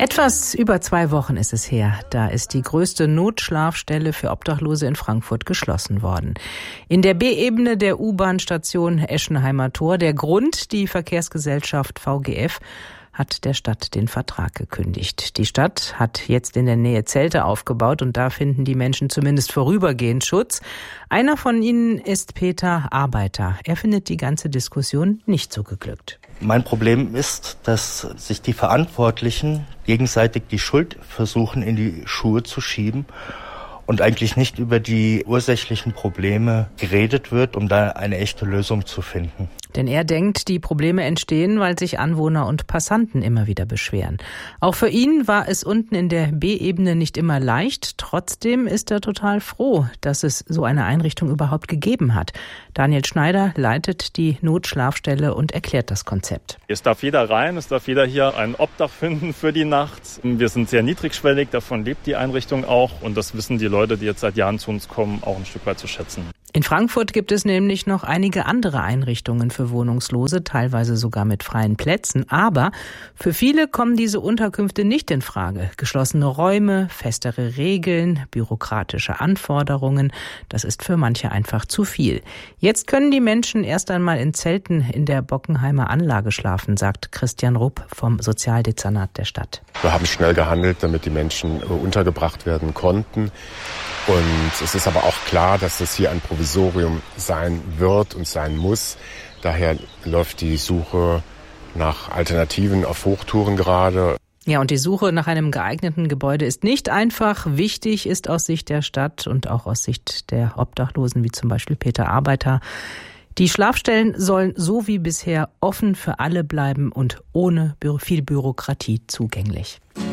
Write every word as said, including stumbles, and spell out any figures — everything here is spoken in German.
Etwas über zwei Wochen ist es her. Da ist die größte Notschlafstelle für Obdachlose in Frankfurt geschlossen worden. In der B-Ebene der U-Bahn-Station Eschenheimer Tor. Der Grund, die Verkehrsgesellschaft V G F hat der Stadt den Vertrag gekündigt. Die Stadt hat jetzt in der Nähe Zelte aufgebaut und da finden die Menschen zumindest vorübergehend Schutz. Einer von ihnen ist Peter Arbeiter. Er findet die ganze Diskussion nicht so geglückt. Mein Problem ist, dass sich die Verantwortlichen gegenseitig die Schuld versuchen, in die Schuhe zu schieben und eigentlich nicht über die ursächlichen Probleme geredet wird, um da eine echte Lösung zu finden. Denn er denkt, die Probleme entstehen, weil sich Anwohner und Passanten immer wieder beschweren. Auch für ihn war es unten in der B-Ebene nicht immer leicht. Trotzdem ist er total froh, dass es so eine Einrichtung überhaupt gegeben hat. Daniel Schneider leitet die Notschlafstelle und erklärt das Konzept. Es darf jeder rein, es darf jeder hier ein Obdach finden für die Nacht. Wir sind sehr niedrigschwellig, davon lebt die Einrichtung auch. Und das wissen die Leute, die jetzt seit Jahren zu uns kommen, auch ein Stück weit zu schätzen. In Frankfurt gibt es nämlich noch einige andere Einrichtungen für Wohnungslose, teilweise sogar mit freien Plätzen. Aber für viele kommen diese Unterkünfte nicht in Frage. Geschlossene Räume, festere Regeln, bürokratische Anforderungen, das ist für manche einfach zu viel. Jetzt können die Menschen erst einmal in Zelten in der Bockenheimer Anlage schlafen, sagt Christian Rupp vom Sozialdezernat der Stadt. Wir haben schnell gehandelt, damit die Menschen untergebracht werden konnten. Und es ist aber auch klar, dass das hier ein Provisorium sein wird und sein muss. Daher läuft die Suche nach Alternativen auf Hochtouren gerade. Ja, und die Suche nach einem geeigneten Gebäude ist nicht einfach. Wichtig ist aus Sicht der Stadt und auch aus Sicht der Obdachlosen, wie zum Beispiel Peter Arbeiter, die Schlafstellen sollen so wie bisher offen für alle bleiben und ohne viel Bürokratie zugänglich.